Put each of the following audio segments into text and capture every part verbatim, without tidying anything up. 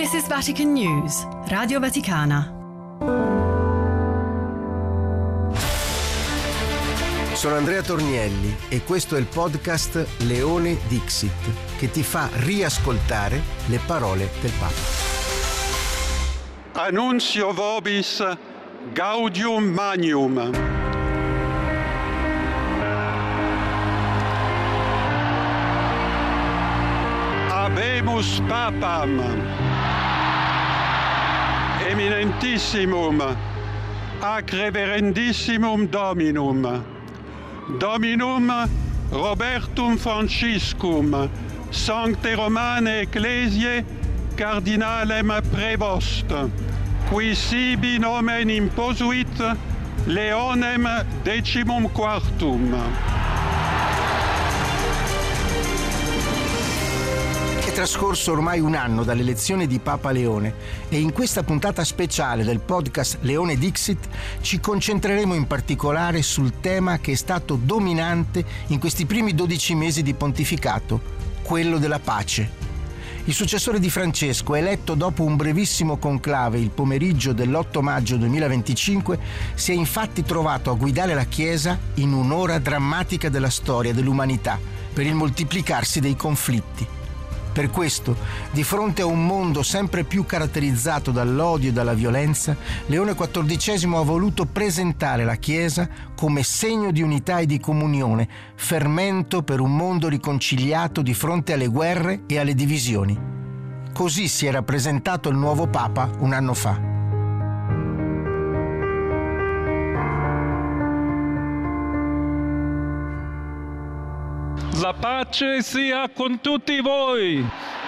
This is Vatican News, Radio Vaticana. Sono Andrea Tornielli e questo è il podcast Leone Dixit, che ti fa riascoltare le parole del Papa. Annuncio vobis gaudium magnum. Habemus Papam, eminentissimum, ac reverendissimum Dominum, Dominum Robertum Franciscum, Sancte Romane Ecclesiae, Cardinalem Prevost, qui sibi nomen imposuit Leonem Decimum Quartum. È trascorso ormai un anno dall'elezione di Papa Leone e in questa puntata speciale del podcast Leone Dixit ci concentreremo in particolare sul tema che è stato dominante in questi primi dodici mesi di pontificato, quello della pace. Il successore di Francesco, eletto dopo un brevissimo conclave il pomeriggio dell'otto maggio duemilaventicinque, si è infatti trovato a guidare la Chiesa in un'ora drammatica della storia dell'umanità per il moltiplicarsi dei conflitti. Per questo, di fronte a un mondo sempre più caratterizzato dall'odio e dalla violenza, Leone quattordicesimo ha voluto presentare la Chiesa come segno di unità e di comunione, fermento per un mondo riconciliato di fronte alle guerre e alle divisioni. Così si era presentato il nuovo Papa un anno fa. La pace sia con tutti voi.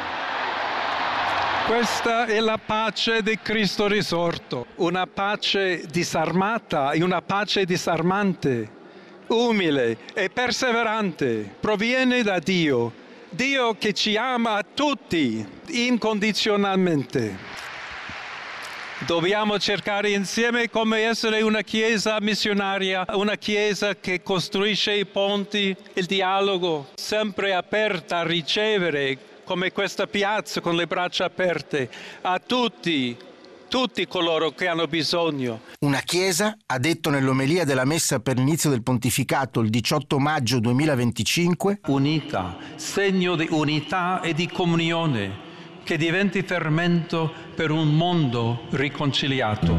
Questa è la pace di Cristo risorto, una pace disarmata e una pace disarmante, umile e perseverante, proviene da Dio, Dio che ci ama tutti incondizionalmente. Dobbiamo cercare insieme come essere una Chiesa missionaria, una Chiesa che costruisce i ponti, il dialogo, sempre aperta a ricevere, come questa piazza con le braccia aperte, a tutti, tutti coloro che hanno bisogno. Una Chiesa, ha detto nell'omelia della messa per l'inizio del pontificato il diciotto maggio duemilaventicinque, unita, segno di unità e di comunione, che diventi fermento per un mondo riconciliato.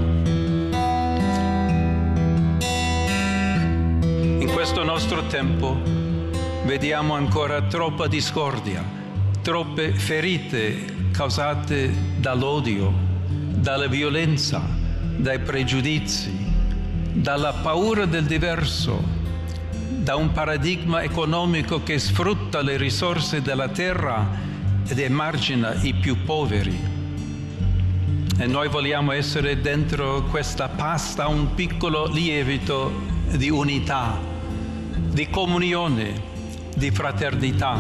In questo nostro tempo vediamo ancora troppa discordia, troppe ferite causate dall'odio, dalla violenza, dai pregiudizi, dalla paura del diverso, da un paradigma economico che sfrutta le risorse della terra ed emargina i più poveri. E noi vogliamo essere dentro questa pasta un piccolo lievito di unità, di comunione, di fraternità.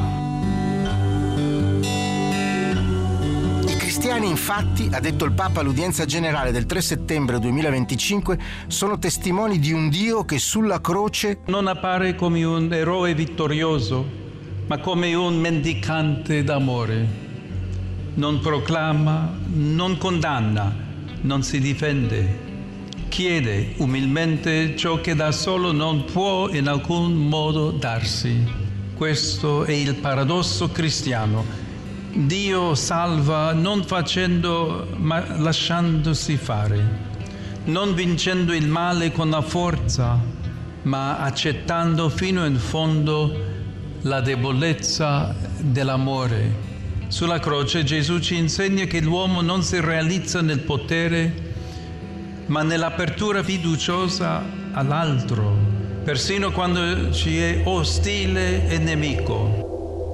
I cristiani, infatti, ha detto il Papa all'udienza generale del tre settembre duemilaventicinque, sono testimoni di un Dio che sulla croce non appare come un eroe vittorioso, ma come un mendicante d'amore. Non proclama, non condanna, non si difende. Chiede umilmente ciò che da solo non può in alcun modo darsi. Questo è il paradosso cristiano. Dio salva non facendo, ma lasciandosi fare. Non vincendo il male con la forza, ma accettando fino in fondo la debolezza dell'amore. Sulla croce Gesù ci insegna che l'uomo non si realizza nel potere, ma nell'apertura fiduciosa all'altro, persino quando ci è ostile e nemico.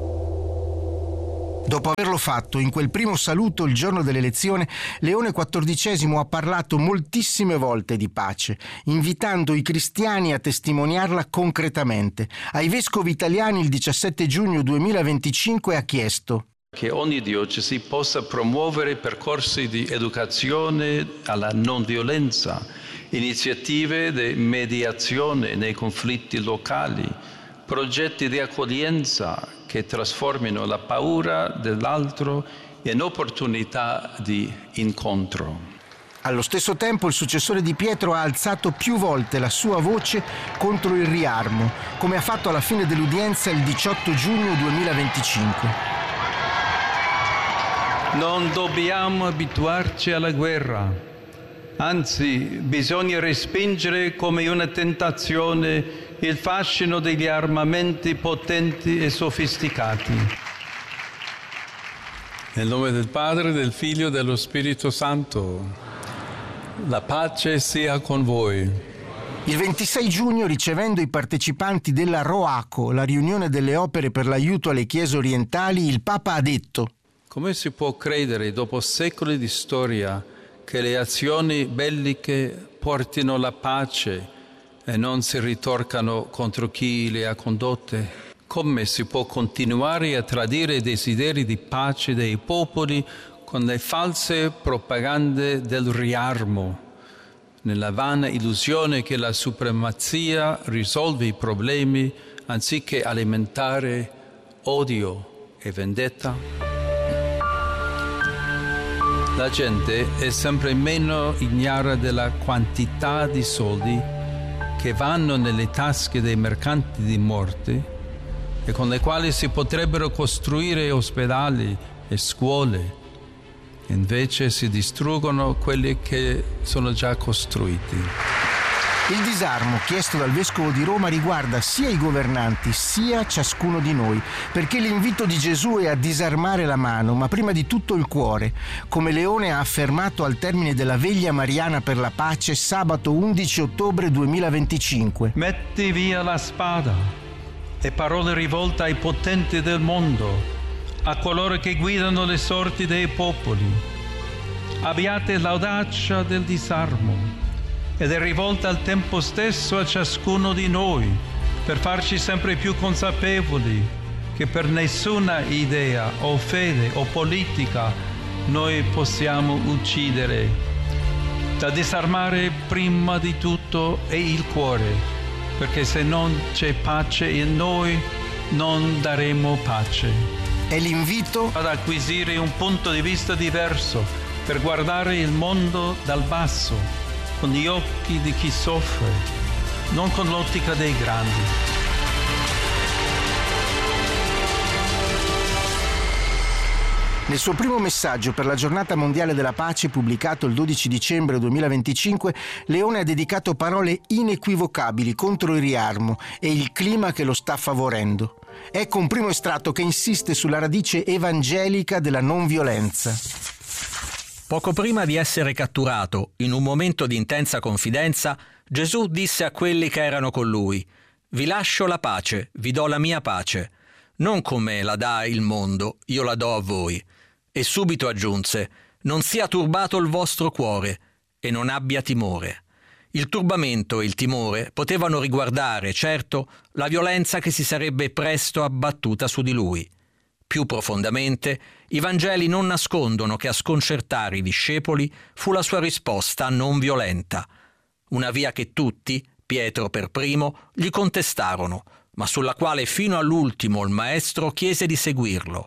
Dopo averlo fatto in quel primo saluto il giorno dell'elezione, Leone quattordicesimo ha parlato moltissime volte di pace, invitando i cristiani a testimoniarla concretamente. Ai vescovi italiani il diciassette giugno duemilaventicinque ha chiesto che ogni diocesi possa promuovere percorsi di educazione alla non violenza, iniziative di mediazione nei conflitti locali, progetti di accoglienza che trasformino la paura dell'altro e un'opportunità di incontro. Allo stesso tempo il successore di Pietro ha alzato più volte la sua voce contro il riarmo, come ha fatto alla fine dell'udienza il diciotto giugno duemilaventicinque. Non dobbiamo abituarci alla guerra, anzi bisogna respingere come una tentazione il fascino degli armamenti potenti e sofisticati. Nel nome del Padre, del Figlio e dello Spirito Santo. La pace sia con voi. Il ventisei giugno, ricevendo i partecipanti della ROACO, la riunione delle opere per l'aiuto alle chiese orientali, il Papa ha detto: come si può credere, dopo secoli di storia, che le azioni belliche portino la pace e non si ritorcano contro chi le ha condotte? Come si può continuare a tradire i desideri di pace dei popoli con le false propagande del riarmo, nella vana illusione che la supremazia risolve i problemi anziché alimentare odio e vendetta? La gente è sempre meno ignara della quantità di soldi che vanno nelle tasche dei mercanti di morte e con le quali si potrebbero costruire ospedali e scuole. Invece si distruggono quelli che sono già costruiti. Il disarmo chiesto dal Vescovo di Roma riguarda sia i governanti sia ciascuno di noi, perché l'invito di Gesù è a disarmare la mano, ma prima di tutto il cuore, come Leone ha affermato al termine della veglia mariana per la pace sabato undici ottobre duemilaventicinque. Metti via la spada e parole rivolte ai potenti del mondo, a coloro che guidano le sorti dei popoli. Abbiate l'audacia del disarmo ed è rivolta al tempo stesso a ciascuno di noi per farci sempre più consapevoli che per nessuna idea o fede o politica noi possiamo uccidere. Da disarmare prima di tutto è il cuore, perché se non c'è pace in noi non daremo pace. È l'invito ad acquisire un punto di vista diverso per guardare il mondo dal basso, con gli occhi di chi soffre, non con l'ottica dei grandi. Nel suo primo messaggio per la Giornata Mondiale della Pace, pubblicato il dodici dicembre duemilaventicinque, Leone ha dedicato parole inequivocabili contro il riarmo e il clima che lo sta favorendo. Ecco un primo estratto che insiste sulla radice evangelica della non violenza. Poco prima di essere catturato, in un momento di intensa confidenza, Gesù disse a quelli che erano con lui: «Vi lascio la pace, vi do la mia pace. Non come la dà il mondo, io la do a voi». E subito aggiunse: «Non sia turbato il vostro cuore e non abbia timore». Il turbamento e il timore potevano riguardare, certo, la violenza che si sarebbe presto abbattuta su di lui. Più profondamente, i Vangeli non nascondono che a sconcertare i discepoli fu la sua risposta non violenta. Una via che tutti, Pietro per primo, gli contestarono, ma sulla quale fino all'ultimo il Maestro chiese di seguirlo.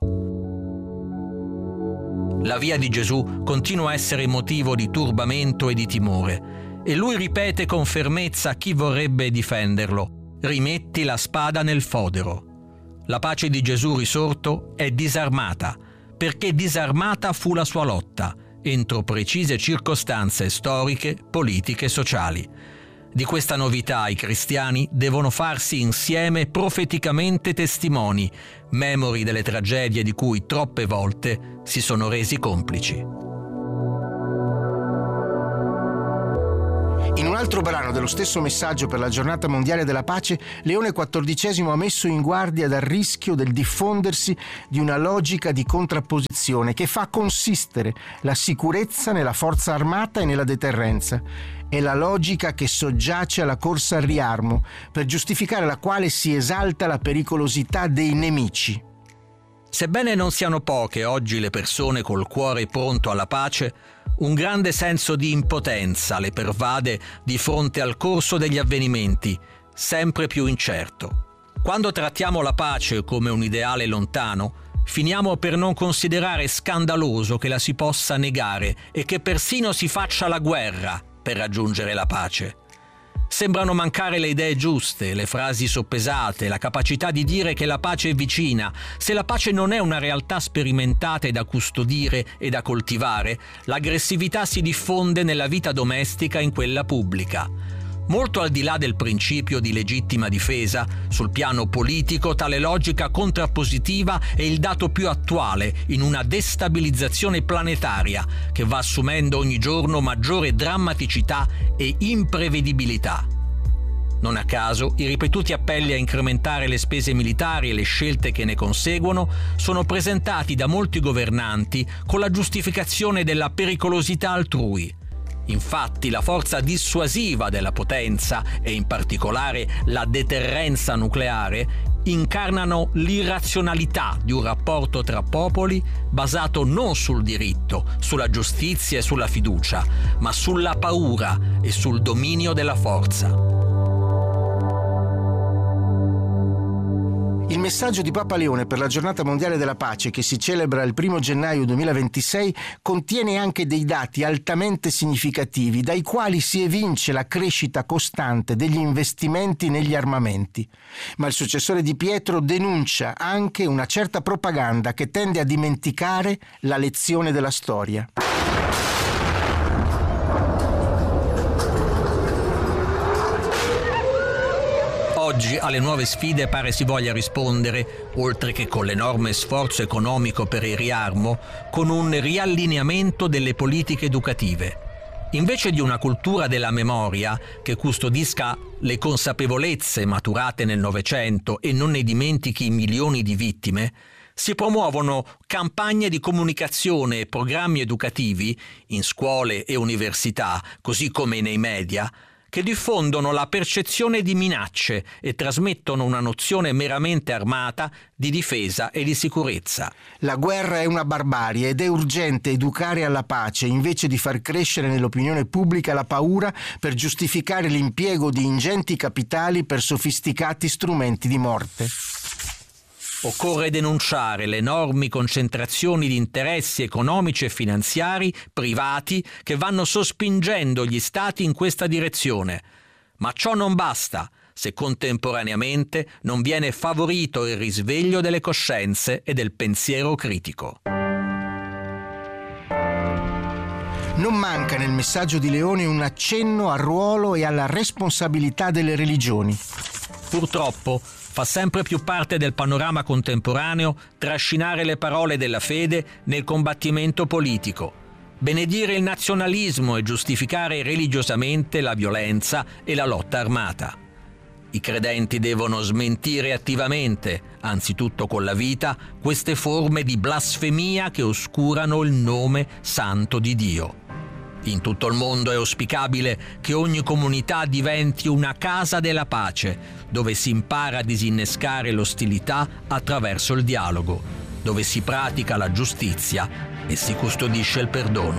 La via di Gesù continua a essere motivo di turbamento e di timore, e lui ripete con fermezza a chi vorrebbe difenderlo: rimetti la spada nel fodero. La pace di Gesù risorto è disarmata, perché disarmata fu la sua lotta, entro precise circostanze storiche, politiche e sociali. Di questa novità i cristiani devono farsi insieme profeticamente testimoni, memori delle tragedie di cui troppe volte si sono resi complici. In un altro brano dello stesso messaggio per la Giornata Mondiale della Pace, Leone quattordicesimo ha messo in guardia dal rischio del diffondersi di una logica di contrapposizione che fa consistere la sicurezza nella forza armata e nella deterrenza. È la logica che soggiace alla corsa al riarmo, per giustificare la quale si esalta la pericolosità dei nemici. Sebbene non siano poche oggi le persone col cuore pronto alla pace, un grande senso di impotenza le pervade di fronte al corso degli avvenimenti, sempre più incerto. Quando trattiamo la pace come un ideale lontano, Finiamo per non considerare scandaloso che la si possa negare e che persino si faccia la guerra per raggiungere la pace. Sembrano mancare le idee giuste, le frasi soppesate, la capacità di dire che la pace è vicina. Se la pace non è una realtà sperimentata e da custodire e da coltivare, l'aggressività si diffonde nella vita domestica e in quella pubblica. Molto al di là del principio di legittima difesa, sul piano politico tale logica contrappositiva è il dato più attuale in una destabilizzazione planetaria che va assumendo ogni giorno maggiore drammaticità e imprevedibilità. Non a caso, i ripetuti appelli a incrementare le spese militari e le scelte che ne conseguono sono presentati da molti governanti con la giustificazione della pericolosità altrui. Infatti la forza dissuasiva della potenza e in particolare la deterrenza nucleare incarnano l'irrazionalità di un rapporto tra popoli basato non sul diritto, sulla giustizia e sulla fiducia, ma sulla paura e sul dominio della forza. Il messaggio di Papa Leone per la Giornata Mondiale della Pace, che si celebra il primo gennaio duemilaventisei, contiene anche dei dati altamente significativi, dai quali si evince la crescita costante degli investimenti negli armamenti. Ma il successore di Pietro denuncia anche una certa propaganda che tende a dimenticare la lezione della storia. Oggi alle nuove sfide pare si voglia rispondere, oltre che con l'enorme sforzo economico per il riarmo, con un riallineamento delle politiche educative. Invece di una cultura della memoria che custodisca le consapevolezze maturate nel Novecento e non ne dimentichi milioni di vittime, si promuovono campagne di comunicazione e programmi educativi in scuole e università, così come nei media, che diffondono la percezione di minacce e trasmettono una nozione meramente armata di difesa e di sicurezza. La guerra è una barbarie ed è urgente educare alla pace invece di far crescere nell'opinione pubblica la paura per giustificare l'impiego di ingenti capitali per sofisticati strumenti di morte. Occorre denunciare le enormi concentrazioni di interessi economici e finanziari privati che vanno sospingendo gli stati in questa direzione. Ma ciò non basta se contemporaneamente non viene favorito il risveglio delle coscienze e del pensiero critico. Non manca nel messaggio di Leone un accenno al ruolo e alla responsabilità delle religioni. Purtroppo fa sempre più parte del panorama contemporaneo trascinare le parole della fede nel combattimento politico, benedire il nazionalismo e giustificare religiosamente la violenza e la lotta armata. I credenti devono smentire attivamente, anzitutto con la vita, queste forme di blasfemia che oscurano il nome santo di Dio. In tutto il mondo è auspicabile che ogni comunità diventi una casa della pace, dove si impara a disinnescare l'ostilità attraverso il dialogo, dove si pratica la giustizia e si custodisce il perdono.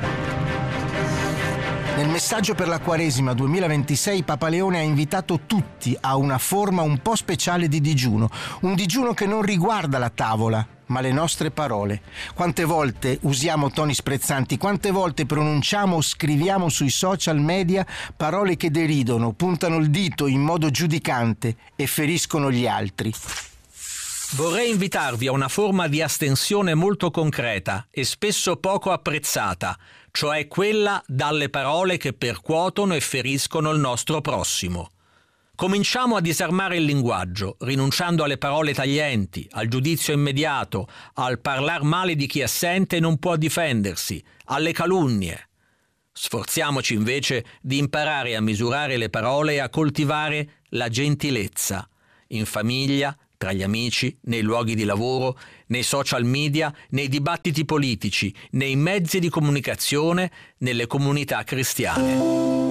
Nel messaggio per la Quaresima duemilaventisei Papa Leone ha invitato tutti a una forma un po' speciale di digiuno, un digiuno che non riguarda la tavola, ma le nostre parole. Quante volte usiamo toni sprezzanti, quante volte pronunciamo o scriviamo sui social media parole che deridono, puntano il dito in modo giudicante e feriscono gli altri. Vorrei invitarvi a una forma di astensione molto concreta e spesso poco apprezzata, cioè quella dalle parole che percuotono e feriscono il nostro prossimo. Cominciamo a disarmare il linguaggio, rinunciando alle parole taglienti, al giudizio immediato, al parlar male di chi è assente e non può difendersi, alle calunnie. Sforziamoci invece di imparare a misurare le parole e a coltivare la gentilezza, in famiglia, tra gli amici, nei luoghi di lavoro, nei social media, nei dibattiti politici, nei mezzi di comunicazione, nelle comunità cristiane.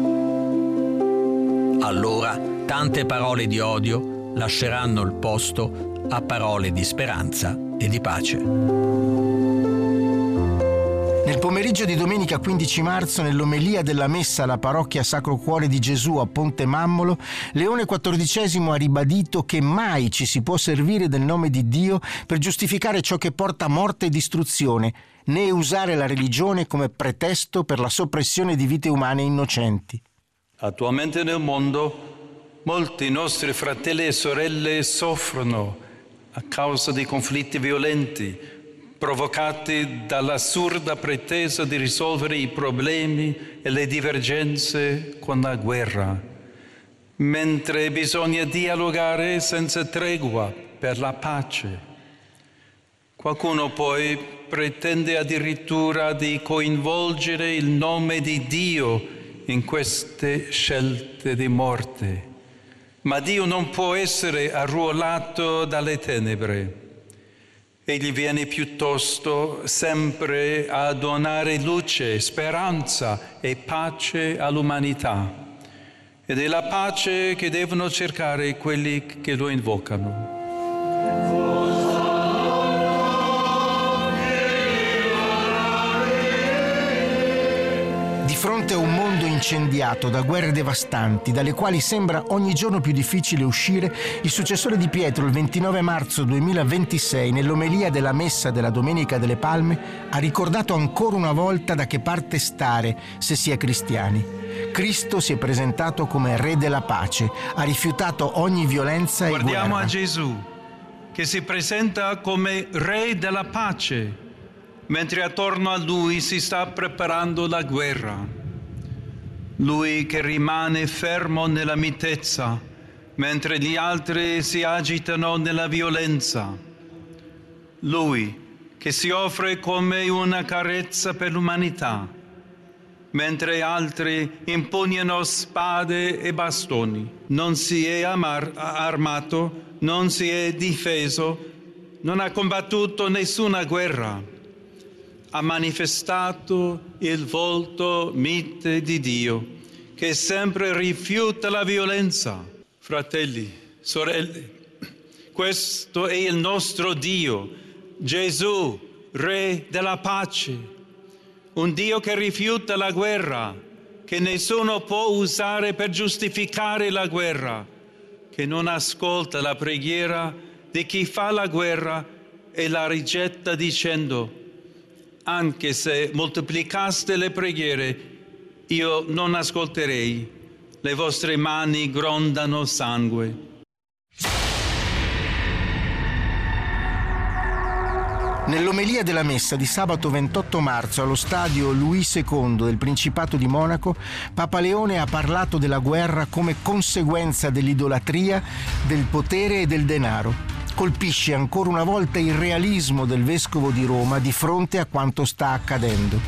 Allora tante parole di odio lasceranno il posto a parole di speranza e di pace. Nel pomeriggio di domenica quindici marzo, nell'omelia della messa alla parrocchia Sacro Cuore di Gesù a Ponte Mammolo, Leone quattordicesimo ha ribadito che mai ci si può servire del nome di Dio per giustificare ciò che porta morte e distruzione, né usare la religione come pretesto per la soppressione di vite umane innocenti. Attualmente nel mondo molti nostri fratelli e sorelle soffrono a causa di conflitti violenti provocati dall'assurda pretesa di risolvere i problemi e le divergenze con la guerra, mentre bisogna dialogare senza tregua per la pace. Qualcuno poi pretende addirittura di coinvolgere il nome di Dio in queste scelte di morte. Ma Dio non può essere arruolato dalle tenebre. Egli viene piuttosto sempre a donare luce, speranza e pace all'umanità. Ed è la pace che devono cercare quelli che lo invocano. Di fronte a un mondo incendiato da guerre devastanti, dalle quali sembra ogni giorno più difficile uscire, il successore di Pietro, il ventinove marzo duemilaventisei, nell'omelia della messa della Domenica delle Palme, ha ricordato ancora una volta da che parte stare se si è cristiani. Cristo si è presentato come Re della pace, ha rifiutato ogni violenza e guerra. Guardiamo a Gesù, che si presenta come Re della pace, mentre attorno a lui si sta preparando la guerra. Lui che rimane fermo nella mitezza, mentre gli altri si agitano nella violenza. Lui che si offre come una carezza per l'umanità, mentre altri impugnano spade e bastoni. Non si è amar- armato, non si è difeso, non ha combattuto nessuna guerra. Ha manifestato il volto mite di Dio, che sempre rifiuta la violenza. Fratelli, sorelle, questo è il nostro Dio, Gesù, Re della pace. Un Dio che rifiuta la guerra, che nessuno può usare per giustificare la guerra, che non ascolta la preghiera di chi fa la guerra e la rigetta dicendo: anche se moltiplicaste le preghiere, io non ascolterei. Le vostre mani grondano sangue. Nell'omelia della messa di sabato ventotto marzo allo stadio Louis secondo del Principato di Monaco, Papa Leone ha parlato della guerra come conseguenza dell'idolatria, del potere e del denaro. Colpisce ancora una volta il realismo del vescovo di Roma di fronte a quanto sta accadendo.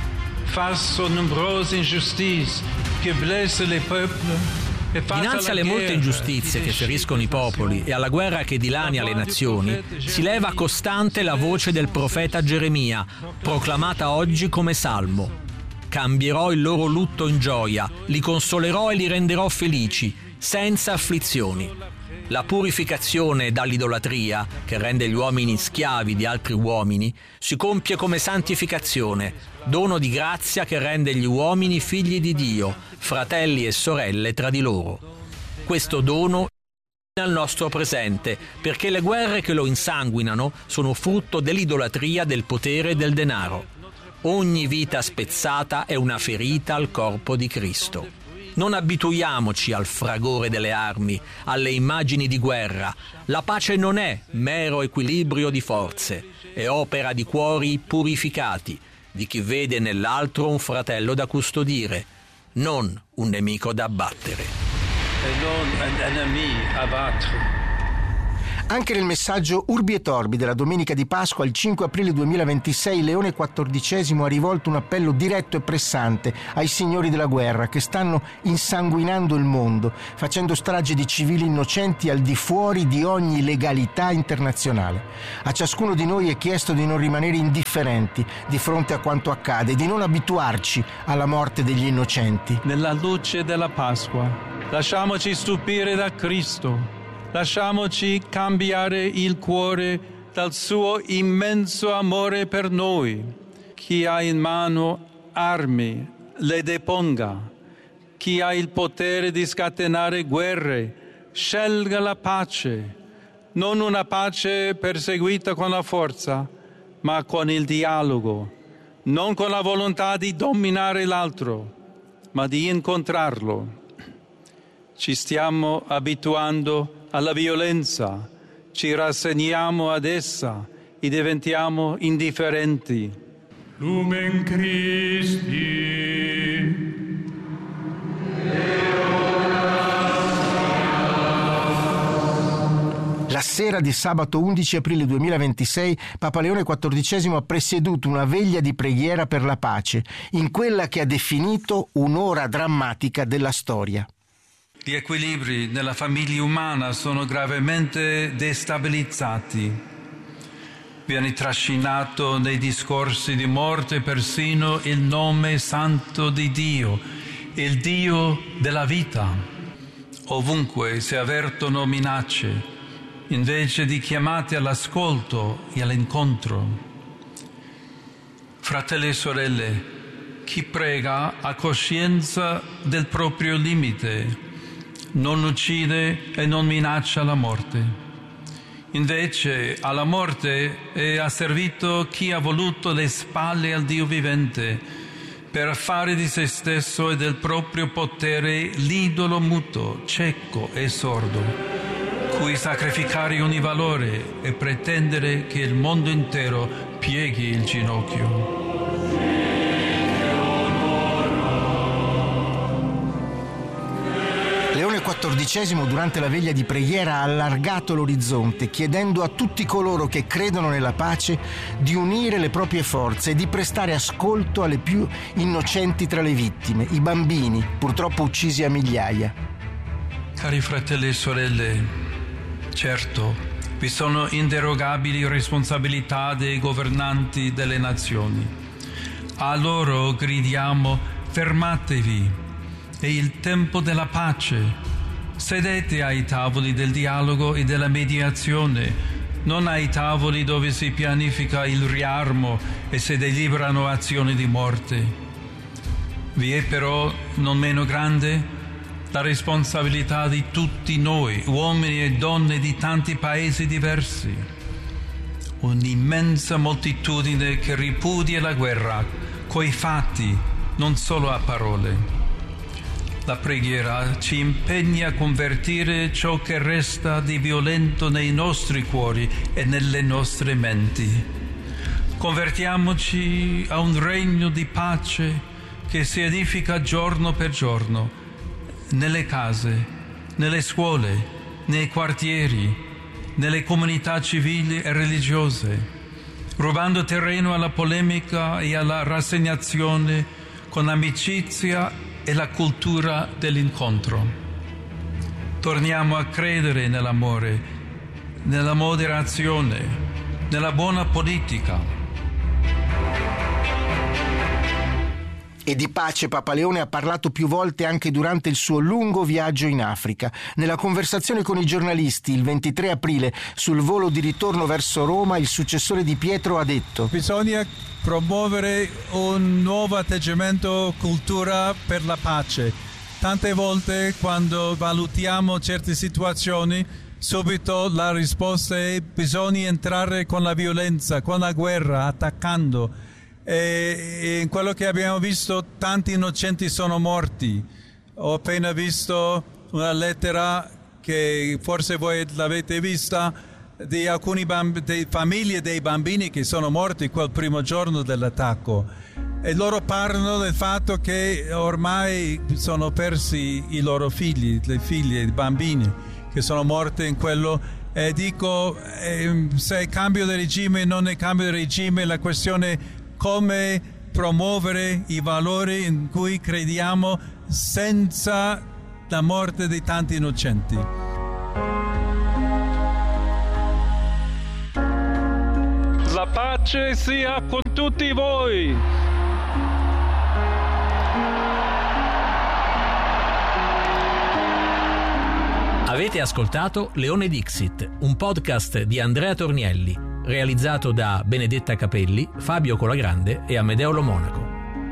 Face aux nombreuses injustices qui blessent les peuples. Dinanzi alle molte ingiustizie che feriscono i popoli e alla guerra che dilania le nazioni, si leva costante la voce del profeta Geremia, proclamata oggi come salmo. Cambierò il loro lutto in gioia, li consolerò e li renderò felici, senza afflizioni. La purificazione dall'idolatria, che rende gli uomini schiavi di altri uomini, si compie come santificazione, dono di grazia che rende gli uomini figli di Dio, fratelli e sorelle tra di loro. Questo dono è al nostro presente, perché le guerre che lo insanguinano sono frutto dell'idolatria del potere e del denaro. Ogni vita spezzata è una ferita al corpo di Cristo. Non abituiamoci al fragore delle armi, alle immagini di guerra. La pace non è mero equilibrio di forze, è opera di cuori purificati, di chi vede nell'altro un fratello da custodire, non un nemico da abbattere. E non un ennemi a battere. Anche nel messaggio Urbi et Orbi della Domenica di Pasqua, il cinque aprile duemilaventisei, Leone quattordicesimo ha rivolto un appello diretto e pressante ai signori della guerra che stanno insanguinando il mondo, facendo strage di civili innocenti al di fuori di ogni legalità internazionale. A ciascuno di noi è chiesto di non rimanere indifferenti di fronte a quanto accade, di non abituarci alla morte degli innocenti. Nella luce della Pasqua, lasciamoci stupire da Cristo. Lasciamoci cambiare il cuore dal suo immenso amore per noi, chi ha in mano armi le deponga. Chi ha il potere di scatenare guerre scelga la pace, non una pace perseguita con la forza, ma con il dialogo, non con la volontà di dominare l'altro, ma di incontrarlo. Ci stiamo abituando alla violenza, ci rassegniamo ad essa e diventiamo indifferenti. Lumen Christi. La sera di sabato undici aprile duemilaventisei Papa Leone quattordicesimo ha presieduto una veglia di preghiera per la pace, in quella che ha definito un'ora drammatica della storia. Gli equilibri nella famiglia umana sono gravemente destabilizzati. Viene trascinato nei discorsi di morte persino il nome santo di Dio, il Dio della vita. Ovunque si avvertono minacce, invece di chiamate all'ascolto e all'incontro. Fratelli e sorelle, chi prega ha coscienza del proprio limite, non uccide e non minaccia la morte. Invece alla morte è asservito chi ha voluto le spalle al Dio vivente per fare di se stesso e del proprio potere l'idolo muto, cieco e sordo, cui sacrificare ogni valore e pretendere che il mondo intero pieghi il ginocchio. Leone quattordicesimo durante la veglia di preghiera ha allargato l'orizzonte, chiedendo a tutti coloro che credono nella pace di unire le proprie forze e di prestare ascolto alle più innocenti tra le vittime, i bambini, purtroppo uccisi a migliaia. Cari fratelli e sorelle, certo, vi sono inderogabili responsabilità dei governanti delle nazioni. A loro gridiamo: fermatevi, è il tempo della pace. Sedete ai tavoli del dialogo e della mediazione, non ai tavoli dove si pianifica il riarmo e si deliberano azioni di morte. Vi è però, non meno grande, la responsabilità di tutti noi, uomini e donne di tanti paesi diversi. Un'immensa moltitudine che ripudia la guerra coi fatti, non solo a parole. La preghiera ci impegna a convertire ciò che resta di violento nei nostri cuori e nelle nostre menti. Convertiamoci a un regno di pace che si edifica giorno per giorno, nelle case, nelle scuole, nei quartieri, nelle comunità civili e religiose, rubando terreno alla polemica e alla rassegnazione con amicizia e la cultura dell'incontro. Torniamo a credere nell'amore, nella moderazione, nella buona politica. E di pace Papa Leone ha parlato più volte anche durante il suo lungo viaggio in Africa. Nella conversazione con i giornalisti il ventitré aprile sul volo di ritorno verso Roma, il successore di Pietro ha detto: bisogna promuovere un nuovo atteggiamento, cultura per la pace. Tante volte quando valutiamo certe situazioni, subito la risposta è: bisogna entrare con la violenza, con la guerra, attaccando. E in quello che abbiamo visto, tanti innocenti sono morti. Ho appena visto una lettera che forse voi l'avete vista, di alcune bamb- di famiglie dei bambini che sono morti quel primo giorno dell'attacco, e loro parlano del fatto che ormai sono persi i loro figli, le figlie, i bambini che sono morti in quello. E dico, eh, se è cambio di regime, non è cambio di regime, la questione come promuovere i valori in cui crediamo senza la morte di tanti innocenti. La pace sia con tutti voi. Avete ascoltato Leone Dixit, un podcast di Andrea Tornielli. realizzato da Benedetta Capelli, Fabio Colagrande e Amedeo Lo Monaco.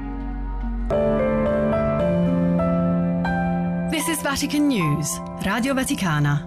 This is Vatican News, Radio Vaticana.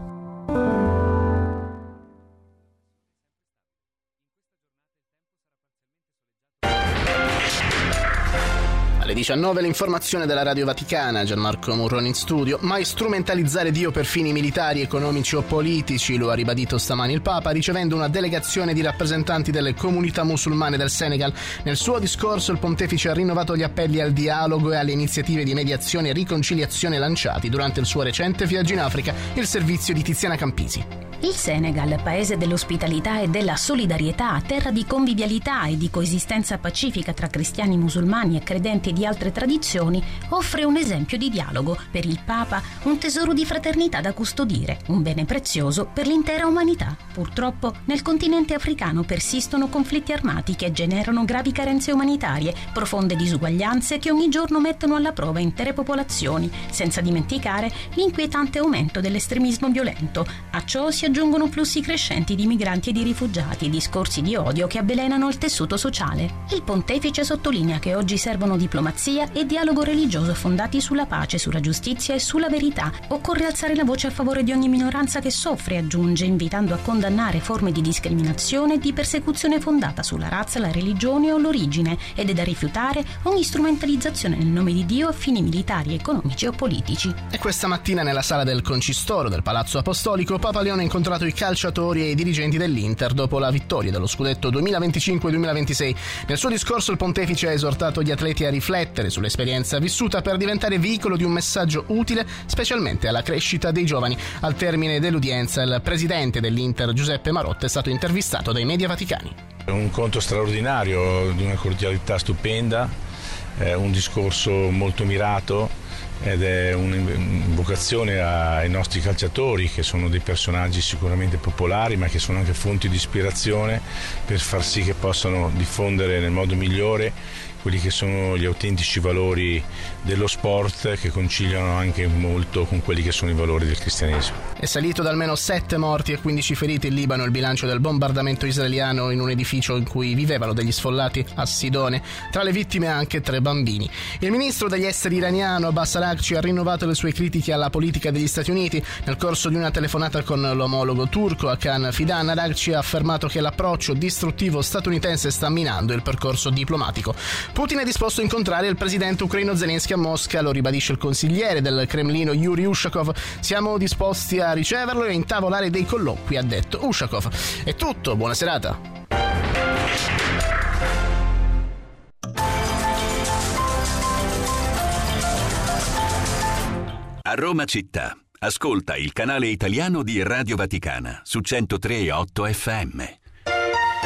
Alle diciannove l'informazione della Radio Vaticana, Gianmarco Murroni in studio. Mai strumentalizzare Dio per fini militari, economici o politici, lo ha ribadito stamani il Papa ricevendo una delegazione di rappresentanti delle comunità musulmane del Senegal. Nel suo discorso il pontefice ha rinnovato gli appelli al dialogo e alle iniziative di mediazione e riconciliazione lanciati durante il suo recente viaggio in Africa. Il servizio di Tiziana Campisi. Il Senegal, paese dell'ospitalità e della solidarietà, terra di convivialità e di coesistenza pacifica tra cristiani, musulmani e credenti di altre tradizioni, offre un esempio di dialogo. Per il Papa, un tesoro di fraternità da custodire, un bene prezioso per l'intera umanità. Purtroppo, nel continente africano persistono conflitti armati che generano gravi carenze umanitarie, profonde disuguaglianze che ogni giorno mettono alla prova intere popolazioni, senza dimenticare l'inquietante aumento dell'estremismo violento. A ciò si aggiungono flussi crescenti di migranti e di rifugiati e discorsi di odio che avvelenano il tessuto sociale. Il pontefice sottolinea che oggi servono diplomazia e dialogo religioso fondati sulla pace, sulla giustizia e sulla verità. Occorre alzare la voce a favore di ogni minoranza che soffre, aggiunge, invitando a condannare forme di discriminazione e di persecuzione fondata sulla razza, la religione o l'origine, ed è da rifiutare ogni strumentalizzazione nel nome di Dio a fini militari, economici o politici. E questa mattina nella sala del Concistoro del Palazzo Apostolico, Papa Leone ha incontrato i calciatori e i dirigenti dell'Inter dopo la vittoria dello scudetto duemilaventicinque duemilaventisei. Nel suo discorso il pontefice ha esortato gli atleti a riflettere sull'esperienza vissuta per diventare veicolo di un messaggio utile specialmente alla crescita dei giovani. Al termine dell'udienza il presidente dell'Inter Giuseppe Marotta è stato intervistato dai media vaticani. Un incontro straordinario, di una cordialità stupenda, eh, un discorso molto mirato ed è un'invocazione ai nostri calciatori, che sono dei personaggi sicuramente popolari ma che sono anche fonti di ispirazione per far sì che possano diffondere nel modo migliore quelli che sono gli autentici valori dello sport, che conciliano anche molto con quelli che sono i valori del cristianesimo. È salito da almeno sette morti e quindici feriti in Libano il bilancio del bombardamento israeliano in un edificio in cui vivevano degli sfollati a Sidone. Tra le vittime anche tre bambini. Il ministro degli esteri iraniano Abbas Araghchi ha rinnovato le sue critiche alla politica degli Stati Uniti. Nel corso di una telefonata con l'omologo turco Hakan Fidan, Araghchi ha affermato che l'approccio distruttivo statunitense sta minando il percorso diplomatico. Putin è disposto a incontrare il presidente ucraino Zelensky a Mosca, lo ribadisce il consigliere del Cremlino Yuri Ushakov. Siamo disposti a riceverlo e a intavolare dei colloqui, ha detto Ushakov. È tutto, buona serata. A Roma città, ascolta il canale italiano di Radio Vaticana su centotre e otto effe emme.